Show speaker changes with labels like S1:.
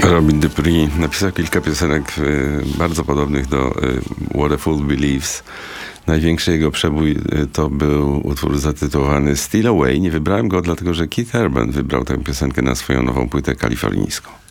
S1: Robin Dupree napisał kilka piosenek bardzo podobnych do What a Fool Believes. Największy jego przebój to był utwór zatytułowany Steal Away. Nie wybrałem go dlatego, że Keith Urban wybrał tę piosenkę na swoją nową płytę kalifornijską.